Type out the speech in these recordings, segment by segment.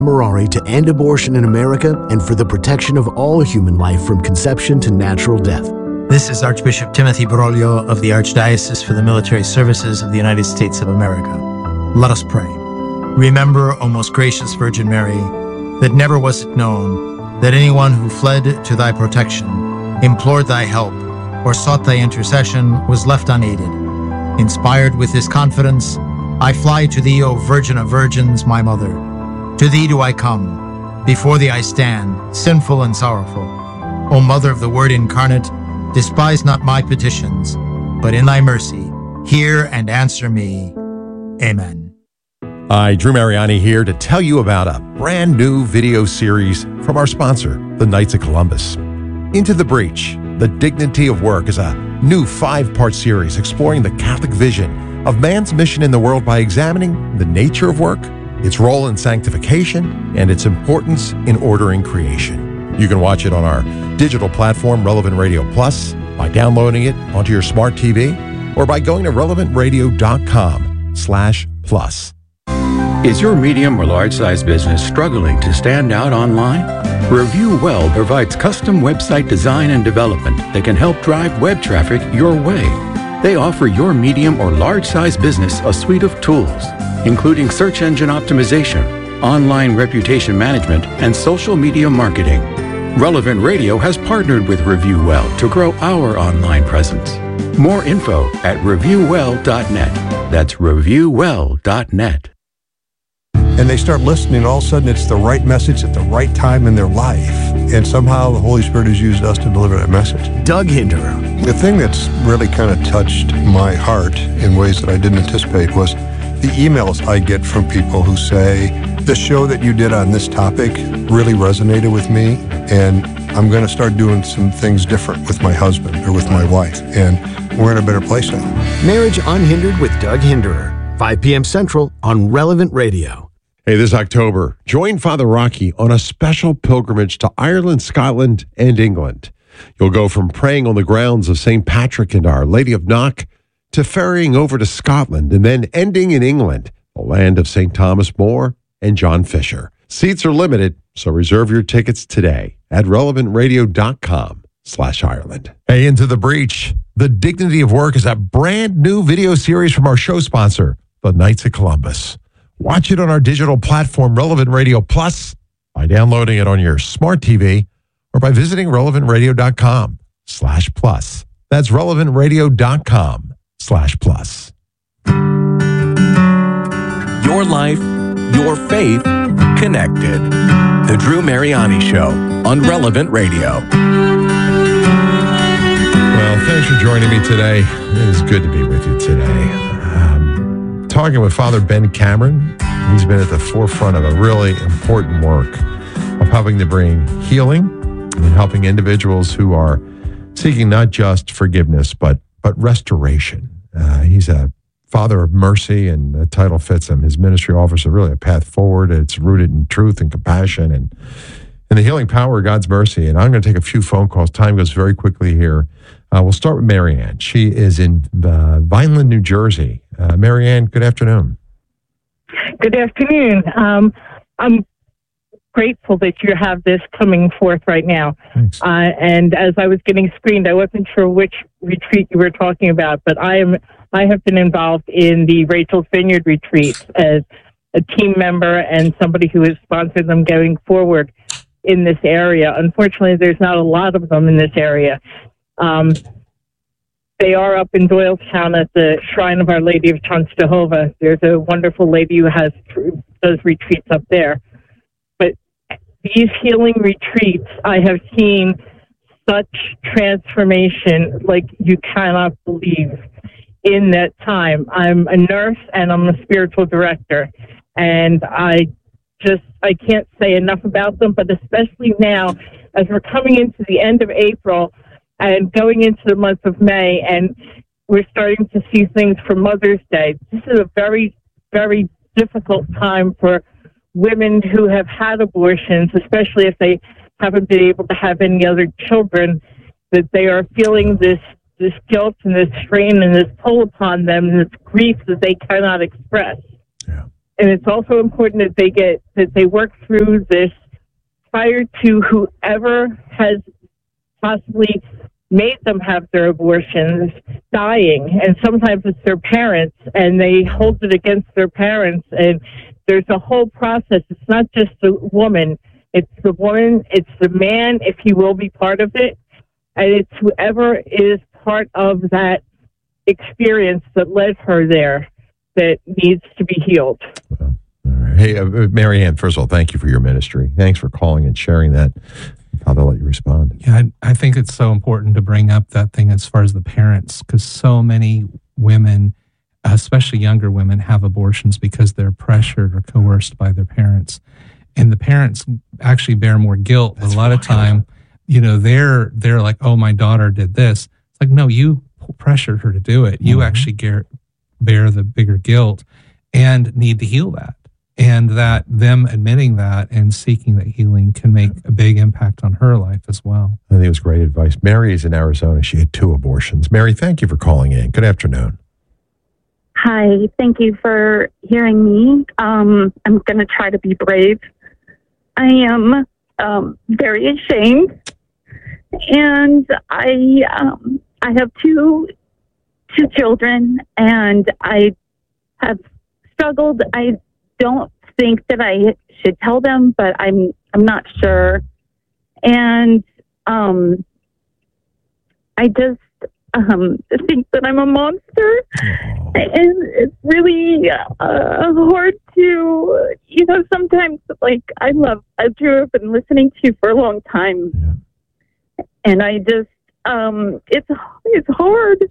Merari to end abortion in America and for the protection of all human life from conception to natural death. This is Archbishop Timothy Broglio of the Archdiocese for the Military Services of the United States of America. Let us pray. Remember, O most gracious Virgin Mary, that never was it known that anyone who fled to thy protection, implored thy help, or sought thy intercession was left unaided. Inspired with this confidence, I fly to thee, O Virgin of Virgins, my Mother. To thee do I come, before thee I stand, sinful and sorrowful. O Mother of the Word incarnate, despise not my petitions, but in thy mercy, hear and answer me. Amen. Hi, Drew Mariani here to tell you about a brand new video series from our sponsor, the Knights of Columbus. Into the Breach, The Dignity of Work is a new 5-part series exploring the Catholic vision of man's mission in the world by examining the nature of work, its role in sanctification, and its importance in ordering creation. You can watch it on our digital platform, Relevant Radio Plus, by downloading it onto your smart TV, or by going to relevantradio.com/plus. Is your medium or large-size business struggling to stand out online? Review Well provides custom website design and development that can help drive web traffic your way. They offer your medium or large-size business a suite of tools, including search engine optimization, online reputation management, and social media marketing. Relevant Radio has partnered with Review Well to grow our online presence. More info at reviewwell.net. That's reviewwell.net. And they start listening, all of a sudden it's the right message at the right time in their life. And somehow the Holy Spirit has used us to deliver that message. Doug Hinderer. The thing that's really kind of touched my heart in ways that I didn't anticipate was the emails I get from people who say, the show that you did on this topic really resonated with me, and I'm going to start doing some things different with my husband or with my wife, and we're in a better place now. Marriage Unhindered with Doug Hinderer, 5 p.m. Central on Relevant Radio. Hey, this October, join Father Rocky on a special pilgrimage to Ireland, Scotland, and England. You'll go from praying on the grounds of St. Patrick and Our Lady of Knock to ferrying over to Scotland and then ending in England, the land of St. Thomas More and John Fisher. Seats are limited, so reserve your tickets today at relevantradio.com/Ireland. Hey, Into the Breach. The Dignity of Work is a brand new video series from our show sponsor, the Knights of Columbus. Watch it on our digital platform, Relevant Radio Plus, by downloading it on your smart TV or by visiting relevantradio.com/plus. That's relevantradio.com/plus. Your life, your faith, connected. The Drew Mariani Show on Relevant Radio. Well, thanks for joining me today. It is good to be with you today. Talking with Father Ben Cameron. He's been at the forefront of a really important work of helping to bring healing and helping individuals who are seeking not just forgiveness, but restoration. He's a Father of Mercy, and the title fits him. His ministry offers really a path forward. It's rooted in truth and compassion and the healing power of God's mercy. And I'm going to take a few phone calls. Time goes very quickly here. We'll start with Marianne. She is in Vineland, New Jersey. Marianne, good afternoon. Good afternoon. I'm grateful that you have this coming forth right now. Thanks. And as I was getting screened, I wasn't sure which retreat you were talking about, but I have been involved in the Rachel's Vineyard retreats as a team member and somebody who has sponsored them going forward in this area. Unfortunately, there's not a lot of them in this area. They are up in Doylestown at the Shrine of Our Lady of Czestochowa. There's a wonderful lady who does retreats up there. But these healing retreats, I have seen such transformation like you cannot believe in that time. I'm a nurse and I'm a spiritual director, and I can't say enough about them, but especially now as we're coming into the end of April and going into the month of May, and we're starting to see things for Mother's Day. This is a very, very difficult time for women who have had abortions, especially if they haven't been able to have any other children, that they are feeling this guilt and this strain and this pull upon them and this grief that they cannot express. Yeah. And it's also important that they work through this prior to whoever has possibly made them have their abortions dying. And sometimes it's their parents, and they hold it against their parents. And there's a whole process. It's not just the woman. It's the woman, it's the man, if he will be part of it. And it's whoever is part of that experience that led her there that needs to be healed. Well, all right. Hey, Mary Ann, first of all, thank you for your ministry. Thanks for calling and sharing that. I'll let you respond. Yeah, I think it's so important to bring up that thing as far as the parents, because so many women, especially younger women, have abortions because they're pressured or coerced by their parents. And the parents actually bear more guilt. That's a lot of time, they're like, oh, my daughter did this. It's like, no, you pressured her to do it. You actually bear the bigger guilt and need to heal that. And that them admitting that and seeking that healing can make a big impact on her life as well. I think it was great advice. Mary is in Arizona. She had 2 abortions. Mary, thank you for calling in. Good afternoon. Hi, thank you for hearing me. I'm going to try to be brave. I am very ashamed, and I have two children, and I have struggled. I don't think that I should tell them, but I'm not sure, and I just think that I'm a monster. And it's really hard to, sometimes, like, Drew, I've been listening to you for a long time. Yeah. And I just, it's hard.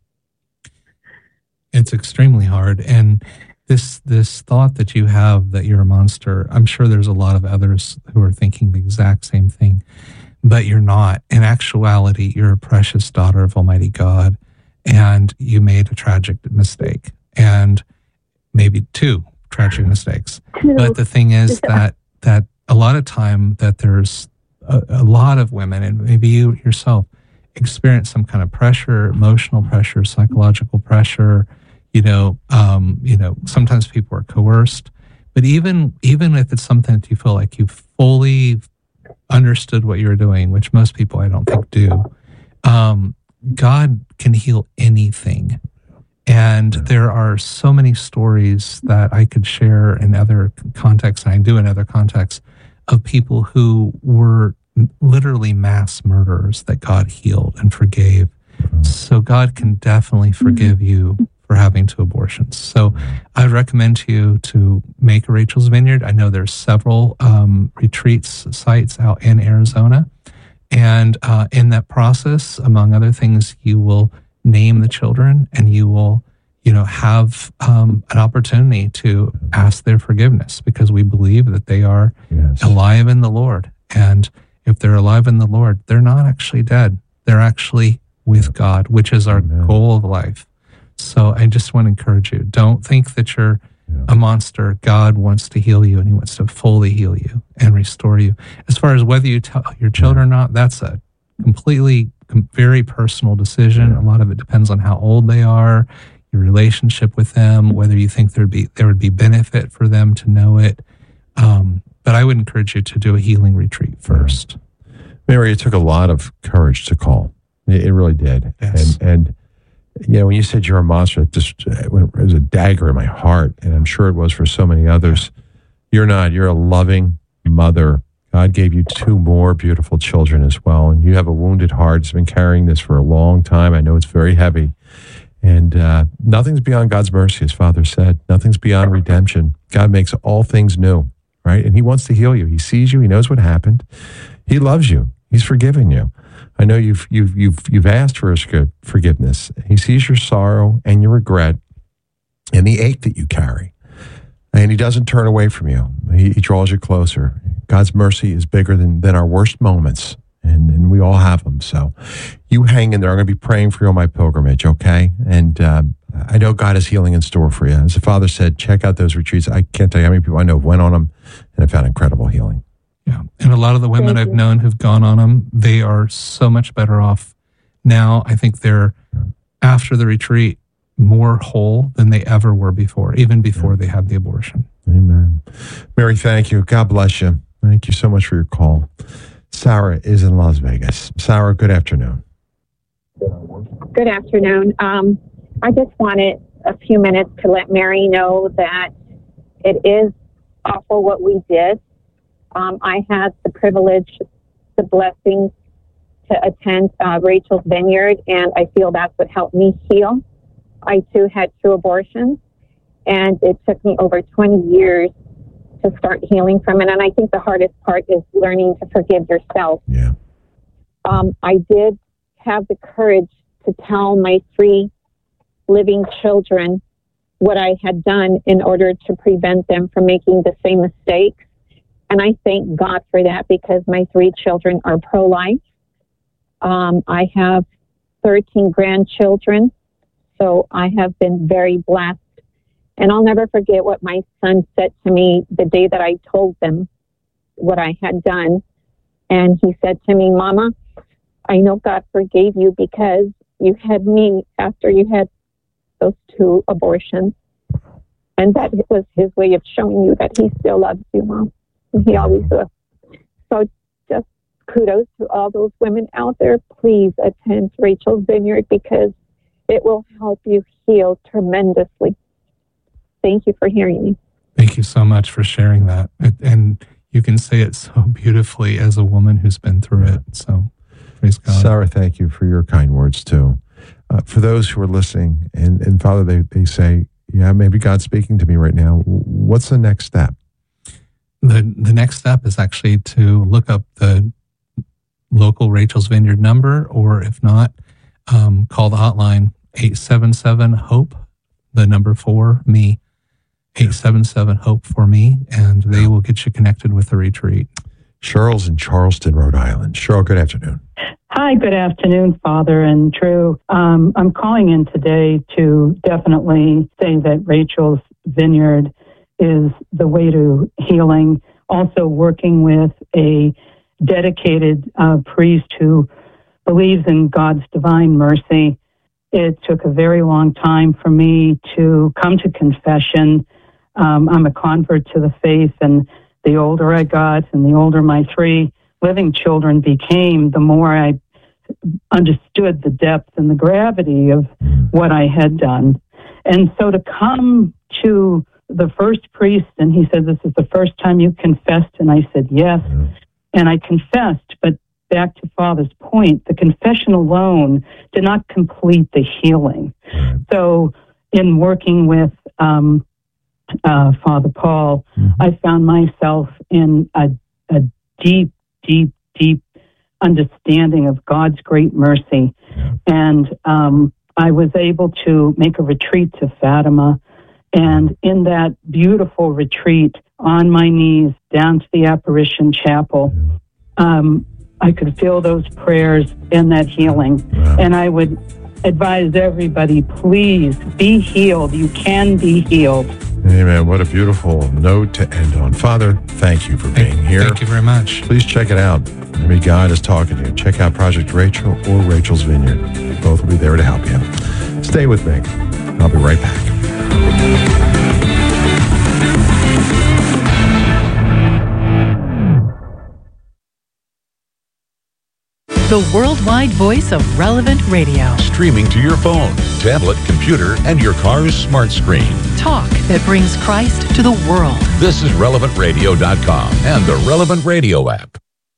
It's extremely hard. And this thought that you have that you're a monster, I'm sure there's a lot of others who are thinking the exact same thing, but you're not. In actuality, you're a precious daughter of Almighty God, and you made a tragic mistake, and maybe 2 tragic mistakes. But the thing is that a lot of time that there's a lot of women, and maybe you yourself, experience some kind of pressure, emotional pressure, psychological pressure. Sometimes people are coerced, but even if it's something that you feel like you fully understood what you're doing, which most people I don't think do, God can heal anything. And there are so many stories that I could share in other contexts, and I do in other contexts, of people who were literally mass murderers that God healed and forgave. So God can definitely forgive you for having 2 abortions. So I'd recommend to you to make a Rachel's Vineyard. I know there's several retreats sites out in Arizona. And in that process, among other things, you will name the children, and you will, have an opportunity to ask their forgiveness, because we believe that they are alive in the Lord. And if they're alive in the Lord, they're not actually dead. They're actually with God, which is our goal of life. So I just want to encourage you. Don't think that you're a monster. God wants to heal you, and he wants to fully heal you and restore you. As far as whether you tell your children or not, that's a completely, very personal decision. A lot of it depends on how old they are, your relationship with them, whether you think there would be benefit for them to know it. But I would encourage you to do a healing retreat first. Mary, it took a lot of courage to call. It really did. Yes. And when you said you're a monster, it was a dagger in my heart, and I'm sure it was for so many others. You're not. You're a loving mother. God gave you 2 more beautiful children as well, and you have a wounded heart. It's been carrying this for a long time. I know it's very heavy. And nothing's beyond God's mercy, as Father said. Nothing's beyond redemption. God makes all things new, right? And he wants to heal you. He sees you. He knows what happened. He loves you. He's forgiven you. I know you've asked for his forgiveness. He sees your sorrow and your regret and the ache that you carry. And he doesn't turn away from you. He draws you closer. God's mercy is bigger than our worst moments. And we all have them. So you hang in there. I'm going to be praying for you on my pilgrimage, okay? And I know God has healing in store for you. As the Father said, check out those retreats. I can't tell you how many people I know went on them and have found incredible healing. Yeah, and a lot of the women I've known who've gone on them, they are so much better off now. I think they're, after the retreat, more whole than they ever were before, even before they had the abortion. Amen. Mary, thank you. God bless you. Thank you so much for your call. Sarah is in Las Vegas. Sarah, good afternoon. Good afternoon. I just wanted a few minutes to let Mary know that it is awful what we did. I had the privilege, the blessing to attend Rachel's Vineyard, and I feel that's what helped me heal. I too had 2 abortions, and it took me over 20 years to start healing from it. And I think the hardest part is learning to forgive yourself. Yeah. I did have the courage to tell my 3 living children what I had done in order to prevent them from making the same mistakes. And I thank God for that, because my 3 children are pro-life. I have 13 grandchildren, so I have been very blessed. And I'll never forget what my son said to me the day that I told them what I had done. And he said to me, "Mama, I know God forgave you because you had me after you had those 2 abortions." And that was his way of showing you that he still loves you, Mom. And he always will. So just kudos to all those women out there. Please attend Rachel's Vineyard, because it will help you heal tremendously. Thank you for hearing me. Thank you so much for sharing that. And you can say it so beautifully as a woman who's been through it. So praise God. Sarah, thank you for your kind words too. For those who are listening, and Father, they say, yeah, maybe God's speaking to me right now. What's the next step? The next step is actually to look up the local Rachel's Vineyard number, or if not, call the hotline 877-HOPE, the number 4, me, 877-HOPE-4-ME, and they will get you connected with the retreat. Cheryl's in Charleston, Rhode Island. Cheryl, good afternoon. Hi, good afternoon, Father and Drew. I'm calling in today to definitely say that Rachel's Vineyard is the way to healing. Also working with a dedicated priest who believes in God's divine mercy. It took a very long time for me to come to confession. I'm a convert to the faith, and the older I got and the older my 3 living children became, the more I understood the depth and the gravity of what I had done. And so to come to the first priest, and he said, "This is the first time you confessed," and I said, "Yes." And I confessed, but back to Father's point, the confession alone did not complete the healing. So in working with Father Paul, I found myself in a deep, deep, deep understanding of God's great mercy. And I was able to make a retreat to Fatima. And in that beautiful retreat, on my knees, down to the apparition chapel, I could feel those prayers and that healing. And I would advise everybody, please be healed. You can be healed. Amen. What a beautiful note to end on. Father, thank you for being here. Thank you very much. Please check it out. Maybe God is talking to you. Check out Project Rachel or Rachel's Vineyard. Both will be there to help you. Stay with me. I'll be right back. The worldwide voice of Relevant Radio. Streaming to your phone, tablet, computer, and your car's smart screen. Talk that brings Christ to the world. This is RelevantRadio.com and the Relevant Radio app.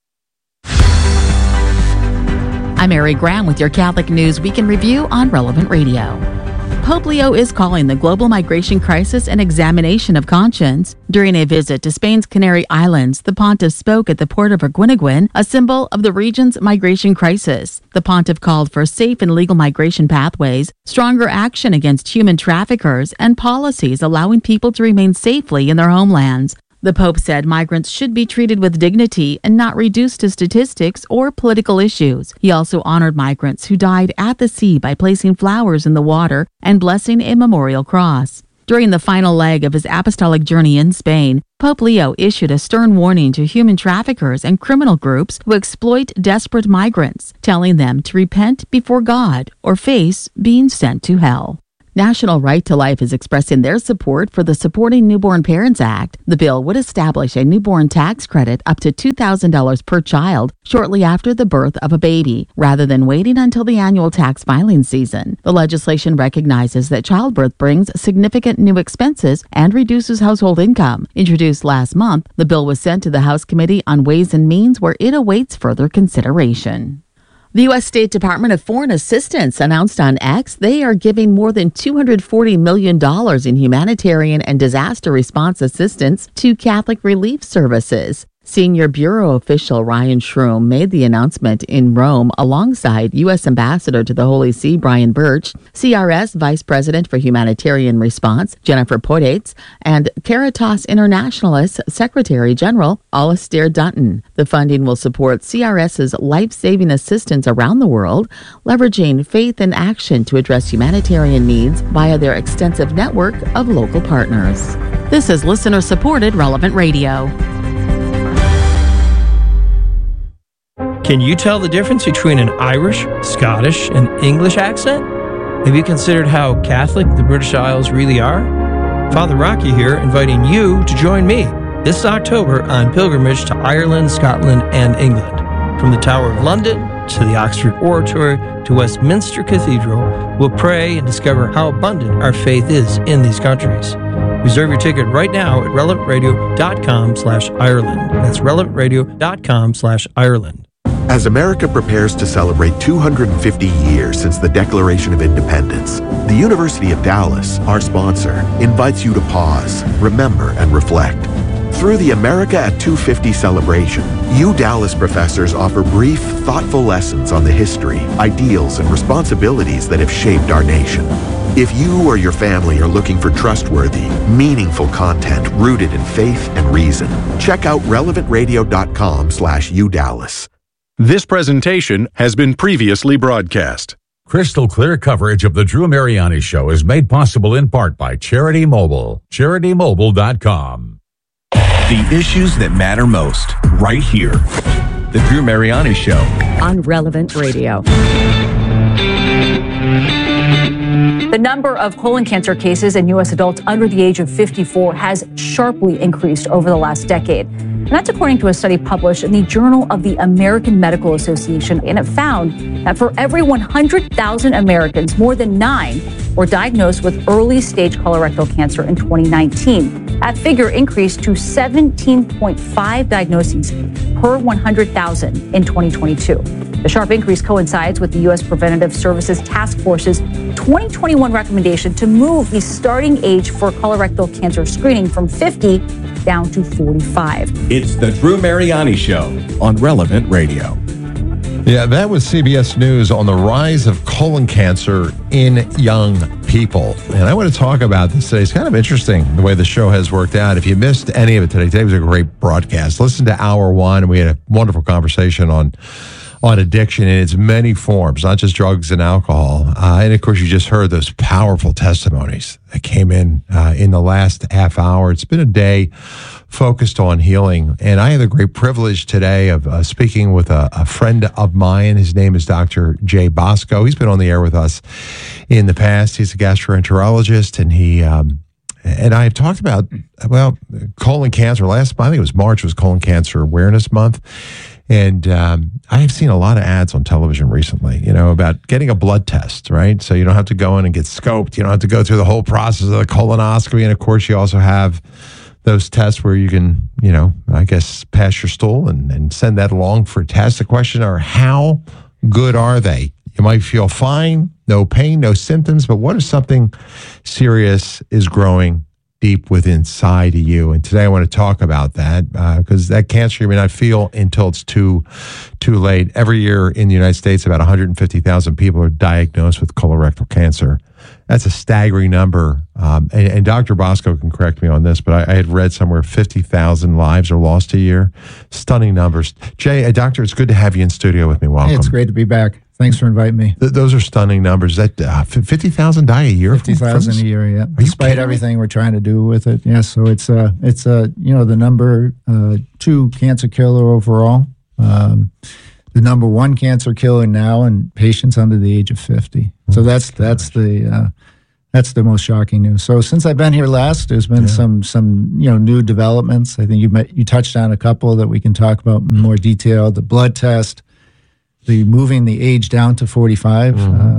I'm Mary Graham with your Catholic News Week in Review on Relevant Radio. Pope Leo is calling the global migration crisis an examination of conscience. During a visit to Spain's Canary Islands, the pontiff spoke at the port of Arguineguin, a symbol of the region's migration crisis. The pontiff called for safe and legal migration pathways, stronger action against human traffickers, and policies allowing people to remain safely in their homelands. The Pope said migrants should be treated with dignity and not reduced to statistics or political issues. He also honored migrants who died at the sea by placing flowers in the water and blessing a memorial cross. During the final leg of his apostolic journey in Spain, Pope Leo issued a stern warning to human traffickers and criminal groups who exploit desperate migrants, telling them to repent before God or face being sent to hell. National Right to Life is expressing their support for the Supporting Newborn Parents Act. The bill would establish a newborn tax credit up to $2,000 per child shortly after the birth of a baby, rather than waiting until the annual tax filing season. The legislation recognizes that childbirth brings significant new expenses and reduces household income. Introduced last month, the bill was sent to the House Committee on Ways and Means, where it awaits further consideration. The U.S. State Department of Foreign Assistance announced on X they are giving more than $240 million in humanitarian and disaster response assistance to Catholic Relief Services. Senior Bureau official Ryan Shroom made the announcement in Rome alongside U.S. Ambassador to the Holy See Brian Birch, CRS Vice President for Humanitarian Response Jennifer Podates, and Caritas Internationalis Secretary General Alistair Dutton. The funding will support CRS's life-saving assistance around the world, leveraging faith and action to address humanitarian needs via their extensive network of local partners. This is listener-supported Relevant Radio. Can you tell the difference between an Irish, Scottish, and English accent? Have you considered how Catholic the British Isles really are? Father Rocky here, inviting you to join me this October on pilgrimage to Ireland, Scotland, and England. From the Tower of London to the Oxford Oratory to Westminster Cathedral, we'll pray and discover how abundant our faith is in these countries. Reserve your ticket right now at relevantradio.com/Ireland. That's relevantradio.com/Ireland. As America prepares to celebrate 250 years since the Declaration of Independence, the University of Dallas, our sponsor, invites you to pause, remember, and reflect. Through the America at 250 celebration, Dallas professors offer brief, thoughtful lessons on the history, ideals, and responsibilities that have shaped our nation. If you or your family are looking for trustworthy, meaningful content rooted in faith and reason, check out relevantradio.com/UDallas. This presentation has been previously broadcast. Crystal clear coverage of the Drew Mariani Show is made possible in part by Charity Mobile. CharityMobile.com. The issues that matter most, right here. The Drew Mariani Show on Relevant Radio. The number of colon cancer cases in U.S. adults under the age of 54 has sharply increased over the last decade. And that's according to a study published in the Journal of the American Medical Association. And it found that for every 100,000 Americans, more than 9 were diagnosed with early-stage colorectal cancer in 2019. That figure increased to 17.5 diagnoses per 100,000 in 2022. The sharp increase coincides with the U.S. Preventative Services Task Force's 2021 recommendation to move the starting age for colorectal cancer screening from 50 down to 45. It's the Drew Mariani Show on Relevant Radio. Yeah, that was CBS News on the rise of colon cancer in young people. And I want to talk about this today. It's kind of interesting the way the show has worked out. If you missed any of it today was a great broadcast. Listen to Hour 1, and we had a wonderful conversation on addiction in its many forms, not just drugs and alcohol. And of course, you just heard those powerful testimonies that came in the last half hour. It's been a day focused on healing. And I had the great privilege today of speaking with a friend of mine. His name is Dr. Jay Bosco. He's been on the air with us in the past. He's a gastroenterologist, and he and I have talked about, colon cancer. Last month, I think it was March, was Colon Cancer Awareness Month. And I have seen a lot of ads on television recently, about getting a blood test, right? So you don't have to go in and get scoped. You don't have to go through the whole process of the colonoscopy. And of course, you also have those tests where you can, pass your stool and send that along for a test. The question are, how good are they? You might feel fine, no pain, no symptoms, but what if something serious is growing deep within inside of you? And today I want to talk about that because that cancer you may not feel until it's too late. Every year in the United States, about 150,000 people are diagnosed with colorectal cancer. That's a staggering number. And Dr. Bosco can correct me on this, but I had read somewhere 50,000 lives are lost a year. Stunning numbers. Jay, Doctor, it's good to have you in studio with me. Welcome. Hey, it's great to be back. Thanks for inviting me. Those are stunning numbers. That 50,000 die a year. 50,000 a year, yeah. Despite everything we're trying to do with it, yeah. So it's the number 2 cancer killer overall. The number 1 cancer killer now in patients under the age of 50. So that's the That's the most shocking news. So since I've been here last, there's been some new developments. I think you touched on a couple that we can talk about in more detail. The blood test, the moving the age down to 45,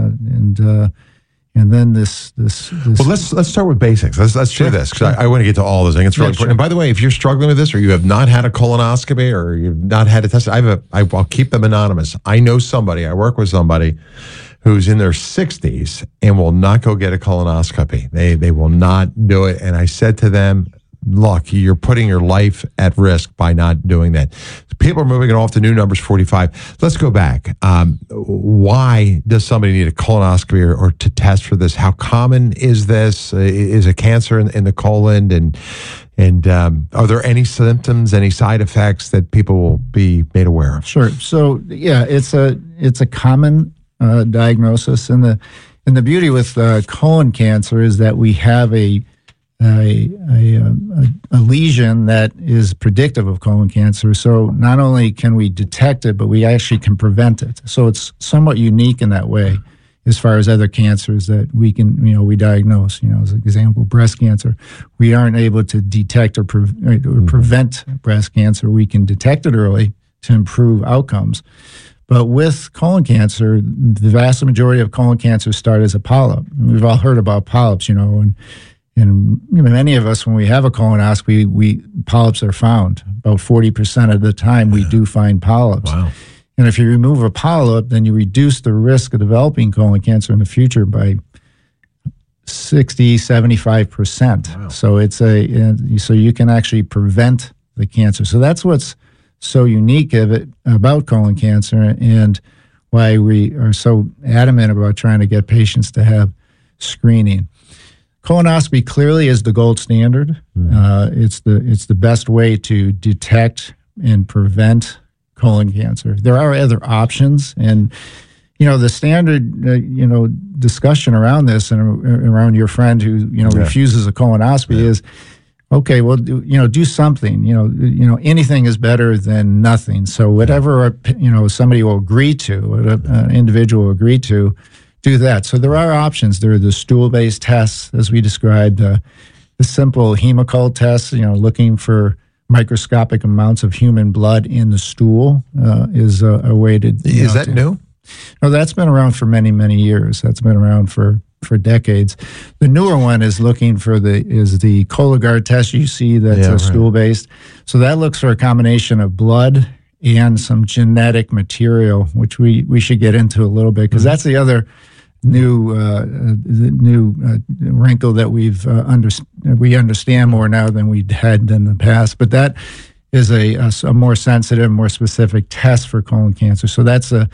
and then this. Well, let's start with basics. Let's do this because I want to get to all those things. It's really important. And by the way, if you're struggling with this, or you have not had a colonoscopy, or you've not had a test, I'll keep them anonymous. I know somebody. I work with somebody who's in their 60s and will not go get a colonoscopy. They will not do it. And I said to them, look, you're putting your life at risk by not doing that. People are moving it off to new numbers, 45. Let's go back. Why does somebody need a colonoscopy or to test for this? How common is this? Is a cancer in the colon? And are there any symptoms, any side effects that people will be made aware of? Sure. So yeah, it's a common diagnosis, and the beauty with colon cancer is that we have a lesion that is predictive of colon cancer. So not only can we detect it, but we actually can prevent it. So it's somewhat unique in that way, as far as other cancers that we we diagnose. As an example, breast cancer, we aren't able to detect or prevent breast cancer. We can detect it early to improve outcomes. But with colon cancer, the vast majority of colon cancers start as a polyp. We've all heard about polyps, and many of us, when we have a colonoscopy, polyps are found. About 40% of the time, we do find polyps. Wow. And if you remove a polyp, then you reduce the risk of developing colon cancer in the future by 75%. Wow. So so you can actually prevent the cancer. So that's what's so unique about colon cancer, and why we are so adamant about trying to get patients to have screening. Colonoscopy clearly is the gold standard. It's the best way to detect and prevent colon cancer. There are other options, and the standard discussion around this and around your friend who refuses a colonoscopy is, okay, well, do something. Anything is better than nothing. So whatever somebody will agree to, an individual will agree to, do that. So there are options. There are the stool-based tests, as we described, the simple Hemoccult test, looking for microscopic amounts of human blood in the stool is a way to. Is that new? No, that's been around for many, many years. That's been around for decades. The newer one is looking for the Cologuard test. You see that's stool-based. So that looks for a combination of blood and some genetic material, which we should get into a little bit, because that's the other new wrinkle that we understand more now than we had in the past. But that is a more sensitive, more specific test for colon cancer. So that's the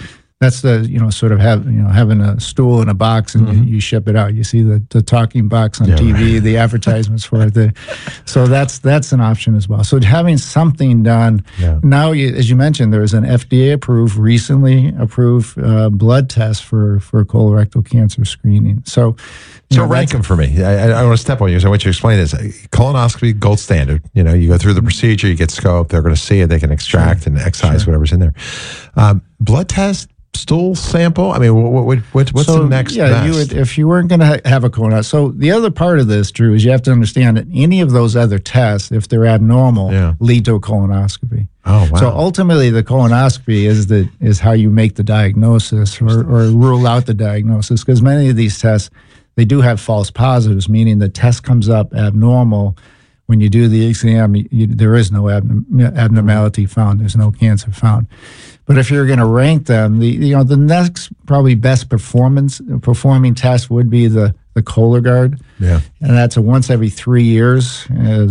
sort of having a stool in a box and you ship it out. You see the talking box on TV, the advertisements for it. So that's an option as well. So having something done now, as you mentioned, there is an FDA recently approved blood test for colorectal cancer screening. So rank them for me. I want to step on you. So I want you to explain this. Colonoscopy, gold standard. You go through the procedure, you get scoped. They're going to see it. They can extract and excise whatever's in there. Blood test. Stool sample? I mean, what's the next best? You would, if you weren't going to have a colonoscopy. So the other part of this, Drew, is you have to understand that any of those other tests, if they're abnormal, lead to a colonoscopy. Oh, wow. So ultimately, the colonoscopy is how you make the diagnosis or rule out the diagnosis, because many of these tests, they do have false positives, meaning the test comes up abnormal. When you do the exam, there is no abnormality found. There's no cancer found. But if you're going to rank them, the next probably best performing test would be the Cologuard. Yeah, and that's a once every 3 years.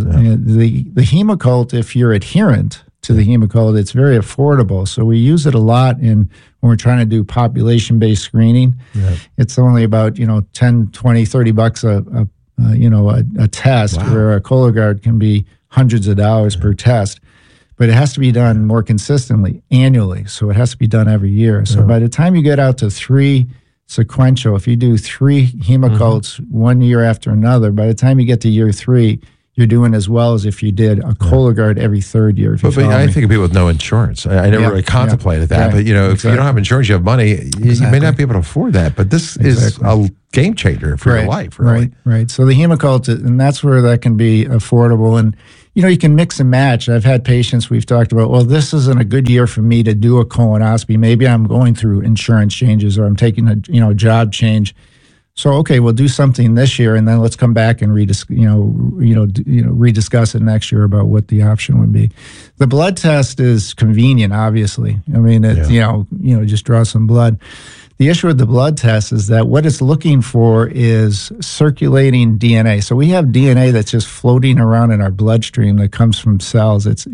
The Hemoccult, if you're adherent to the Hemoccult, it's very affordable. So we use it a lot when we're trying to do population-based screening. Yeah. It's only about $10, $20, $30 a test, where a Cologuard can be hundreds of dollars per test. But it has to be done more consistently, annually. So it has to be done every year. So by the time you get out to 3 sequential, if you do 3 Hemoccults 1 year after another, by the time you get to year 3, you're doing as well as if you did a Cologuard every 3rd year. But I think of people with no insurance. I never really contemplated that. But if you don't have insurance, you have money, you may not be able to afford that. But this is game changer for your life, really. Right. So the Hemocult, and that's where that can be affordable. And, you can mix and match. I've had patients we've talked about, well, this isn't a good year for me to do a colonoscopy. Maybe I'm going through insurance changes or I'm taking a job change. So, okay, we'll do something this year, and then let's come back and rediscuss it next year about what the option would be. The blood test is convenient, obviously. I mean, just draw some blood. The issue with the blood test is that what it's looking for is circulating DNA. So we have DNA that's just floating around in our bloodstream that comes from cells. It's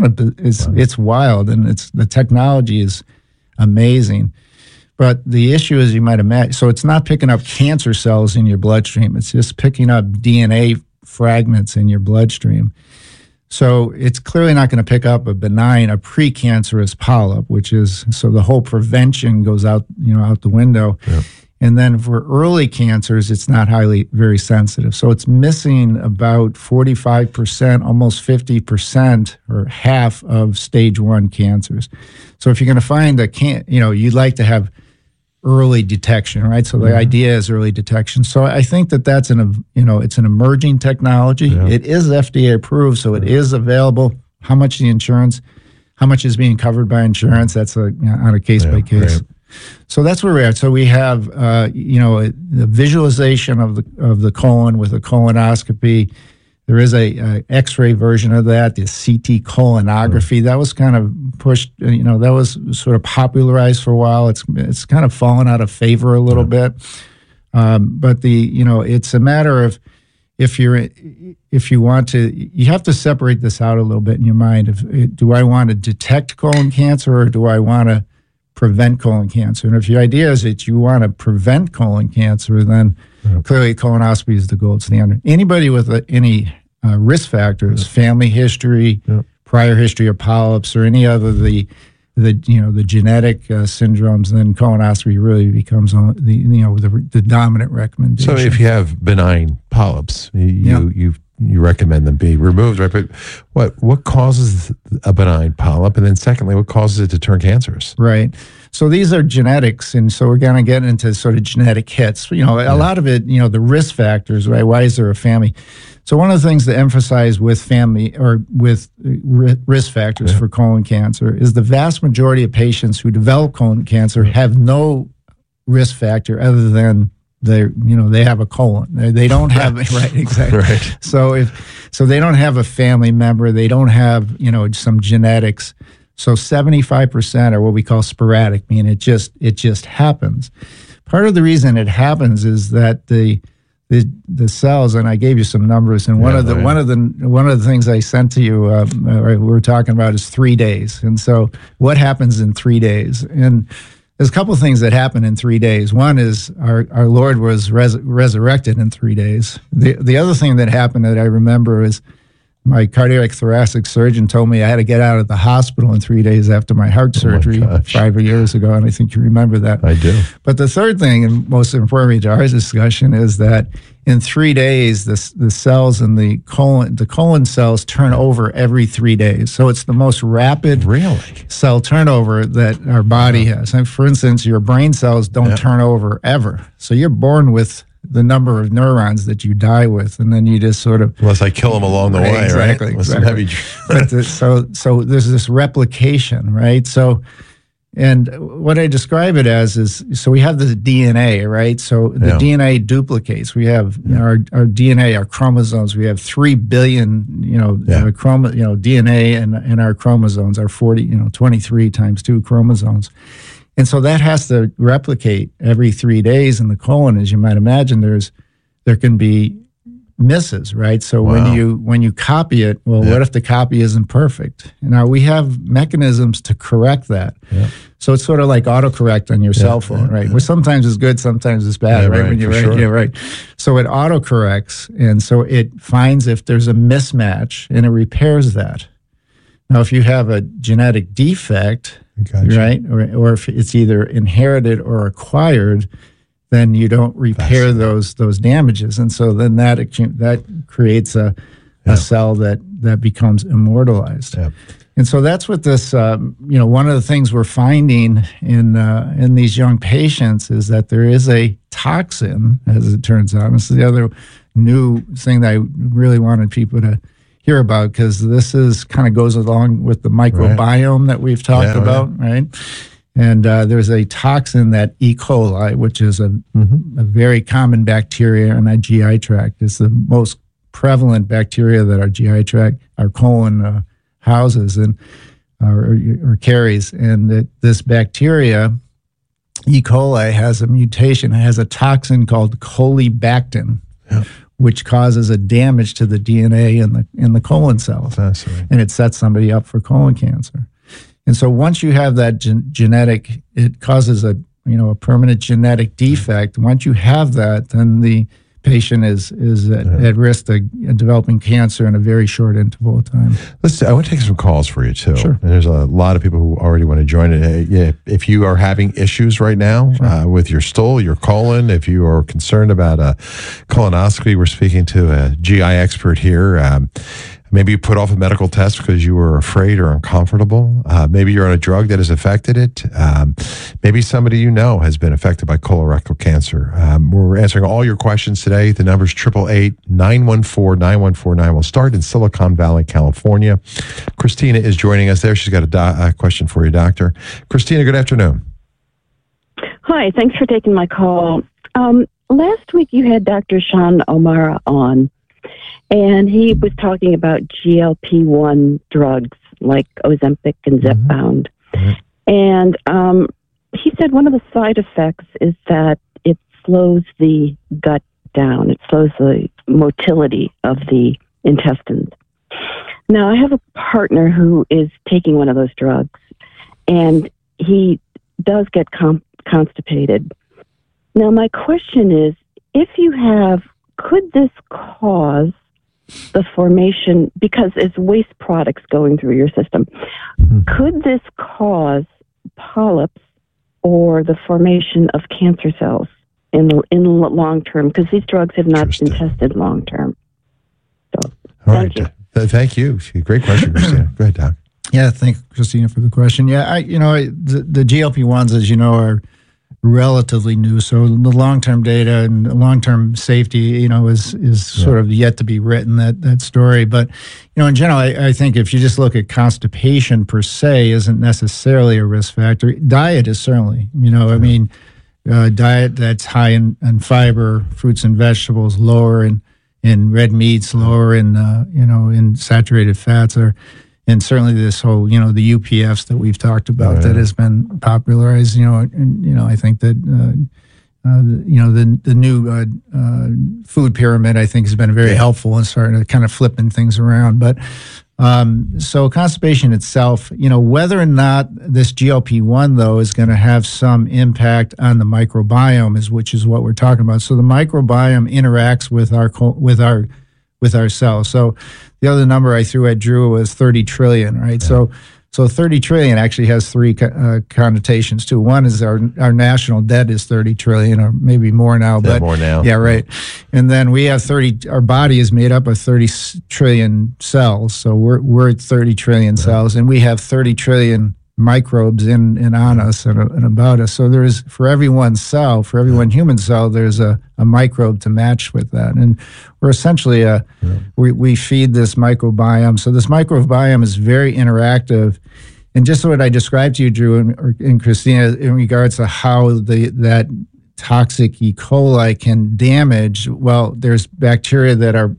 wild, and the technology is amazing. But the issue is, you might imagine, so it's not picking up cancer cells in your bloodstream. It's just picking up DNA fragments in your bloodstream. So it's clearly not going to pick up a precancerous polyp, so the whole prevention goes out the window. Yep. And then for early cancers, it's not very sensitive. So it's missing about 45%, almost 50%, or half of stage 1 cancers. So if you're going to find you'd like to have early detection, right? So the idea is early detection. So I think that's it's an emerging technology. Yeah. It is FDA approved, so it is available. How much is being covered by insurance? That's on a case by case. Right. So that's where we're at. So we have the visualization of the colon with a colonoscopy. There is a X-ray version of that, the CT colonography. That was kind of pushed, that was sort of popularized for a while. It's kind of fallen out of favor a little bit. But it's a matter of if you want to, you have to separate this out a little bit in your mind. Do I want to detect colon cancer, or do I want to prevent colon cancer? And if your idea is that you want to prevent colon cancer, then clearly colonoscopy is the gold standard. Anybody with any risk factors, family history, prior history of polyps, or any other the genetic syndromes, then colonoscopy really becomes the dominant recommendation. So if you have benign polyps, you recommend them be removed, right? But what causes a benign polyp, and then secondly, what causes it to turn cancerous? Right. So these are genetics, and so we're going to get into sort of genetic hits. A lot of it, the risk factors, right? Why is there a family? So one of the things to emphasize with family or with risk factors for colon cancer is the vast majority of patients who develop colon cancer have no risk factor other than they have a colon. They don't have right, exactly. Right. So they don't have a family member, they don't have some genetics. So 75% are what we call sporadic, meaning it just happens. Part of the reason it happens is that the cells, and I gave you some numbers, and one of the things I sent to you, we were talking about, is 3 days. And so what happens in 3 days? And there's a couple of things that happen in 3 days. One is our Lord was resurrected in 3 days. The other thing that happened that I remember is my cardiac thoracic surgeon told me I had to get out of the hospital in 3 days after my heart surgery 5 years ago, and I think you remember that. I do. But the third thing, and most importantly to our discussion, is that in 3 days, the cells in the colon cells turn over every 3 days. So it's the most rapid cell turnover that our body has. And for instance, your brain cells don't turn over ever. So you're born with the number of neurons that you die with, and then you just sort of, unless I kill them along the way, exactly, right? Exactly. So there's this replication, right? So, and what I describe it as is, so we have the DNA, right? So the DNA duplicates. We have our DNA, our chromosomes. We have 3 billion, DNA in our chromosomes. Our 23 times 2 chromosomes. And so that has to replicate every 3 days in the colon. As you might imagine, there can be misses, right? So when you copy it, what if the copy isn't perfect? Now we have mechanisms to correct that. Yeah. So it's sort of like autocorrect on your cell phone, right? Where sometimes it's good, sometimes it's bad, right? When you're right, right. So it autocorrects, and so it finds if there's a mismatch, and it repairs that. Now, if you have a genetic defect, right, or if it's either inherited or acquired, then you don't repair those damages, and so then that creates a cell that becomes immortalized. Yeah. And so that's what this, one of the things we're finding in these young patients is that there is a toxin, as it turns out. This is the other new thing that I really wanted people to hear about, because this is kind of goes along with the microbiome that we've talked about, right? And there's a toxin that E. coli, which is a very common bacteria in our GI tract. It's the most prevalent bacteria that our GI tract, our colon houses and or carries. And this bacteria, E. coli, has a mutation. It has a toxin called colibactin, which causes a damage to the DNA in the colon cells. And it sets somebody up for colon cancer. And so once you have that genetic, it causes a permanent genetic defect. Once you have that, then the patient is at risk of developing cancer in a very short interval of time. I want to take some calls for you too. Sure. And there's a lot of people who already want to join it. If you are having issues right now with your stool, your colon, if you are concerned about a colonoscopy, we're speaking to a GI expert here. Maybe you put off a medical test because you were afraid or uncomfortable. Maybe you're on a drug that has affected it. Maybe somebody you know has been affected by colorectal cancer. We're answering all your questions today. The number's 888-914-9149. We'll start in Silicon Valley, California. Christina is joining us there. She's got a question for you, doctor. Christina, good afternoon. Hi, thanks for taking my call. Last week you had Dr. Sean O'Mara on, and he was talking about GLP-1 drugs like Ozempic and Zepbound. And he said one of the side effects is that it slows the gut down. It slows the motility of the intestines. Now, I have a partner who is taking one of those drugs, and he does get constipated. Now, my question is, could this cause the formation, because it's waste products going through your system, could this cause polyps or the formation of cancer cells in the long term? Because these drugs have not been tested long term. So, thank you. Thank you. Great question, Christina. Go ahead, Doc. Yeah, thank Christina for the question. Yeah, the GLP-1s, as you know, are relatively new. So the long-term data and long-term safety, is sort of yet to be written, that story. But, in general, I think if you just look at constipation per se isn't necessarily a risk factor. Diet is certainly, diet that's high in fiber, fruits and vegetables, lower in red meats, lower in saturated fats and certainly this whole, the UPFs that we've talked about that has been popularized, I think that, the new food pyramid, I think, has been very helpful in starting to kind of flipping things around. But so constipation itself, whether or not this GLP-1, though, is going to have some impact on the microbiome, which is what we're talking about. So the microbiome interacts with our cells. So the other number I threw at Drew was 30 trillion, right? Yeah. So 30 trillion actually has three connotations too. One is our national debt is 30 trillion, or maybe more now. But more now. Yeah, right. And then we have 30. Our body is made up of 30 trillion cells. So we're at 30 trillion cells, and we have 30 trillion microbes in on us and about us. So there's, for every one cell, for every one human cell, there's a microbe to match with that. And we're essentially we feed this microbiome. So this microbiome is very interactive. And just what I described to you, Drew and Christina, in regards to how that toxic E. coli can damage, well, there's bacteria that are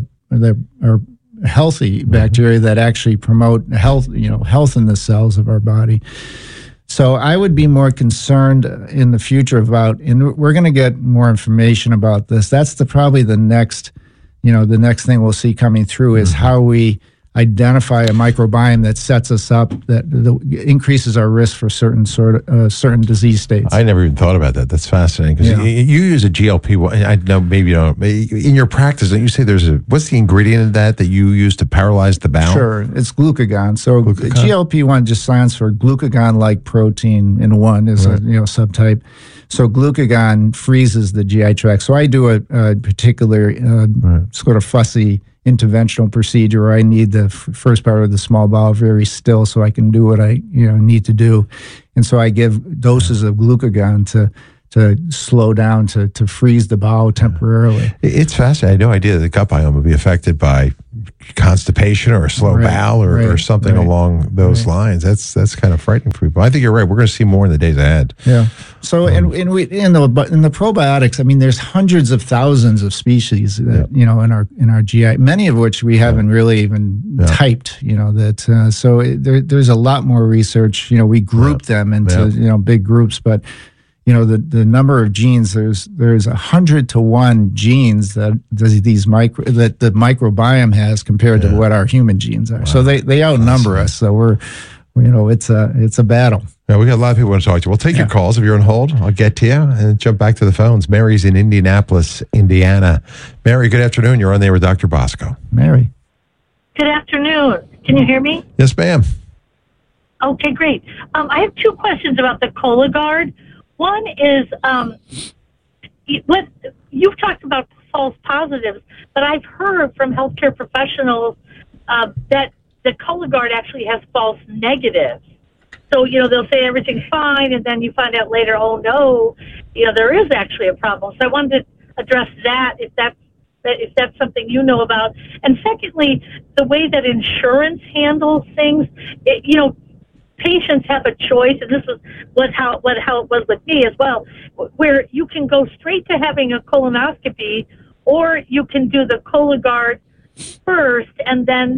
healthy bacteria that actually promote health in the cells of our body. So I would be more concerned in the future about, and we're going to get more information about this. That's probably the next thing we'll see coming through is how we identify a microbiome that sets us up, that increases our risk for certain disease states. I never even thought about that. That's fascinating, because you use a GLP-1. I know maybe you don't. In your practice, don't you say what's the ingredient in that you use to paralyze the bowel? Sure, it's glucagon. So GLP-1 just stands for glucagon-like protein in one, is a subtype. So glucagon freezes the GI tract. So I do a particular sort of fussy interventional procedure, or I need the first part of the small bowel very still so I can do what I need to do. And so I give doses of glucagon to slow down, to freeze the bowel temporarily. It's fascinating. I had no idea that the gut biome would be affected by constipation or a slow bowel or something along those lines. That's kind of frightening for people. I think you're right. We're going to see more in the days ahead. Yeah. So in the probiotics, I mean, there's hundreds of thousands of species that, in our GI, many of which we haven't really even typed. So there's a lot more research. We group them into big groups, but the number of genes, there's 100 to 1 genes that the microbiome has compared to what our human genes are. Wow. So they outnumber us. So it's a battle. Yeah, we got a lot of people want to talk to you. We'll take your calls if you're on hold. I'll get to you and jump back to the phones. Mary's in Indianapolis, Indiana. Mary, good afternoon. You're on there with Dr. Bosco. Mary. Good afternoon. Can you hear me? Yes, ma'am. Okay, great. I have 2 questions about the Cologuard. One is, what you've talked about false positives, but I've heard from healthcare professionals that the Cologuard actually has false negatives. So, they'll say everything's fine, and then you find out later, oh no, there is actually a problem. So I wanted to address that, if that's something you know about. And secondly, the way that insurance handles things, patients have a choice, and this was how it was with me as well, where you can go straight to having a colonoscopy, or you can do the Cologuard first, and then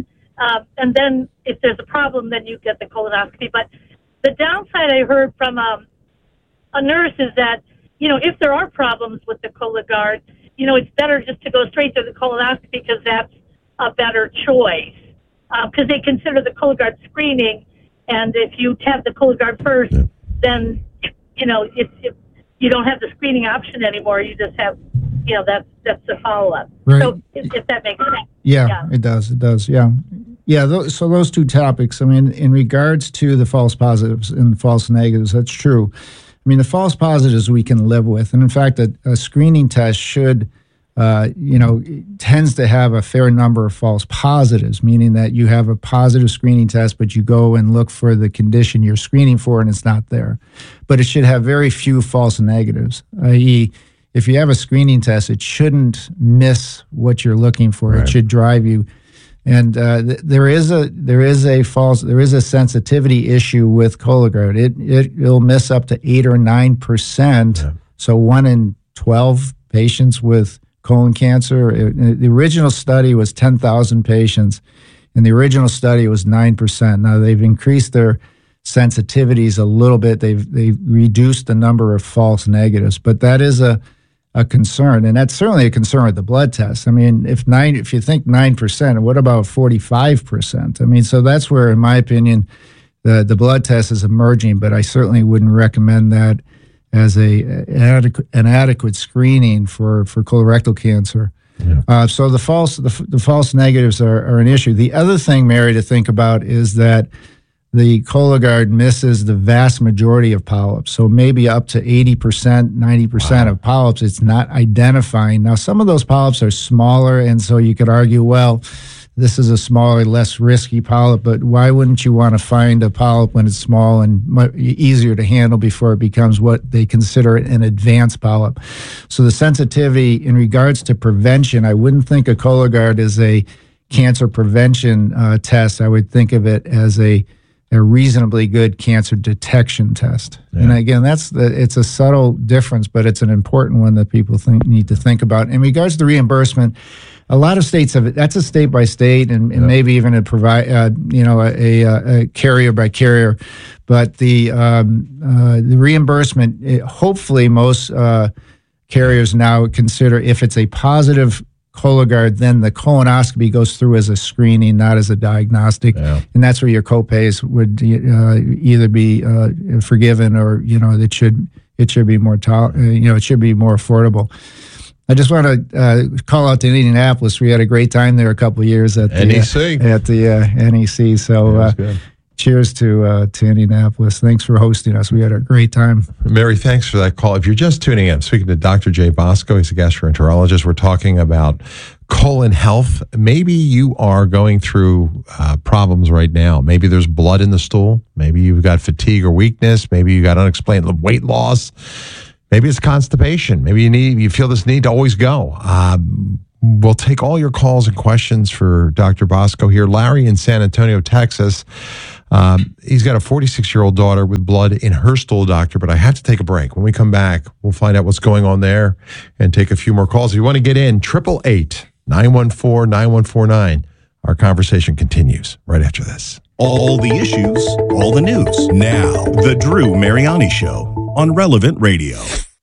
if there's a problem, then you get the colonoscopy. But the downside I heard from a nurse is that if there are problems with the Cologuard, it's better just to go straight to the colonoscopy because that's a better choice, because they consider the Cologuard screening. And if you have the Cologuard first, then, if you don't have the screening option anymore, you just have, that's the follow-up. Right. So if that makes sense. Yeah, it does. It does. Yeah. Yeah. So those 2 topics, I mean, in regards to the false positives and false negatives, that's true. I mean, the false positives we can live with. And in fact, a screening test should, tends to have a fair number of false positives, meaning that you have a positive screening test, but you go and look for the condition you're screening for and it's not there. But it should have very few false negatives, i.e., if you have a screening test, it shouldn't miss what you're looking for. Right. It should drive you. And there is a sensitivity issue with Cologuard. It'll miss up to 8 or 9%. Yeah. So 1 in 12 patients with colon cancer. The original study was 10,000 patients, and the original study was 9%. Now they've increased their sensitivities a little bit. They've reduced the number of false negatives, but that is a concern, and that's certainly a concern with the blood test. I mean, if you think 9%, what about 45%? I mean, so that's where, in my opinion, the blood test is emerging, but I certainly wouldn't recommend that as an adequate screening for colorectal cancer. Yeah. So the false negatives are an issue. The other thing, Mary, to think about is that the Cologuard misses the vast majority of polyps. So maybe up to 80%, 90% of polyps, it's not identifying. Now, some of those polyps are smaller, and so you could argue, well, this is a smaller, less risky polyp, but why wouldn't you want to find a polyp when it's small and easier to handle before it becomes what they consider an advanced polyp? So the sensitivity in regards to prevention, I wouldn't think a Cologuard is a cancer prevention test. I would think of it as a reasonably good cancer detection test. Yeah. And again, it's a subtle difference, but it's an important one that people need to think about. In regards to reimbursement, a lot of states have it. That's a state by state, and maybe even a carrier by carrier. But the reimbursement, hopefully, most carriers now consider if it's a positive Cologuard, then the colonoscopy goes through as a screening, not as a diagnostic, and that's where your copays would either be forgiven or it should be more it should be more affordable. I just want to call out to Indianapolis. We had a great time there a couple of years at the NEC. NEC. So Cheers to Indianapolis. Thanks for hosting us. We had a great time. Mary, thanks for that call. If you're just tuning in, I'm speaking to Dr. Jay Bosco. He's a gastroenterologist. We're talking about colon health. Maybe you are going through problems right now. Maybe there's blood in the stool. Maybe you've got fatigue or weakness. Maybe you got unexplained weight loss. Maybe it's constipation. Maybe you feel this need to always go. We'll take all your calls and questions for Dr. Bosco here. Larry in San Antonio, Texas. He's got a 46-year-old daughter with blood in her stool, doctor, but I have to take a break. When we come back, we'll find out what's going on there and take a few more calls. If you want to get in, 888-914-9149. Our conversation continues right after this. All the issues, all the news. Now, The Drew Mariani Show on Relevant Radio.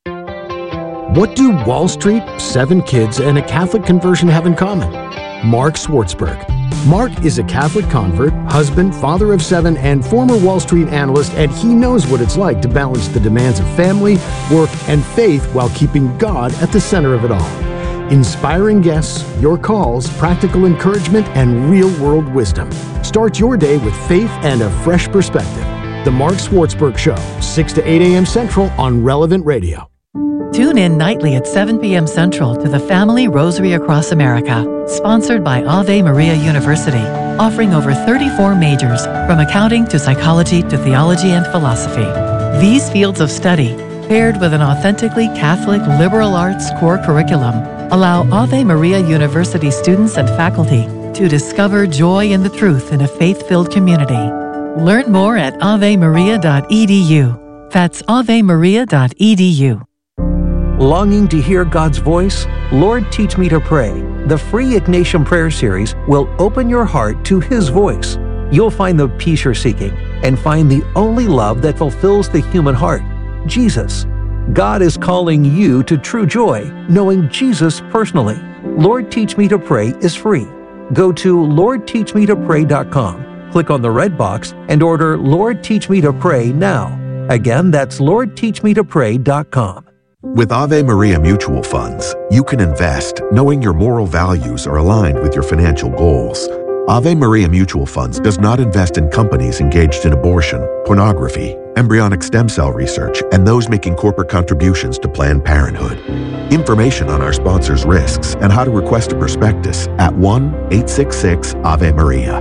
What do Wall Street, 7 kids, and a Catholic conversion have in common? Mark Swartzberg. Mark is a Catholic convert, husband, father of 7, and former Wall Street analyst, and he knows what it's like to balance the demands of family, work, and faith while keeping God at the center of it all. Inspiring guests, your calls, practical encouragement, and real-world wisdom. Start your day with faith and a fresh perspective. The Mark Swartzberg Show, 6 to 8 a.m. Central on Relevant Radio. Tune in nightly at 7 p.m. Central to the Family Rosary Across America, sponsored by Ave Maria University, offering over 34 majors, from accounting to psychology to theology and philosophy. These fields of study, paired with an authentically Catholic liberal arts core curriculum, allow Ave Maria University students and faculty to discover joy in the truth in a faith-filled community. Learn more at avemaria.edu. That's avemaria.edu. Longing to hear God's voice? Lord, Teach Me to Pray. The free Ignatian Prayer Series will open your heart to His voice. You'll find the peace you're seeking and find the only love that fulfills the human heart, Jesus. God is calling you to true joy, knowing Jesus personally. Lord, Teach Me to Pray is free. Go to LordTeachMeToPray.com, click on the red box, and order Lord, Teach Me to Pray now. Again, that's LordTeachMeToPray.com. With Ave Maria Mutual Funds, you can invest knowing your moral values are aligned with your financial goals. Ave Maria Mutual Funds does not invest in companies engaged in abortion, pornography, embryonic stem cell research, and those making corporate contributions to Planned Parenthood. Information on our sponsors' risks and how to request a prospectus at 1-866-AVE-MARIA.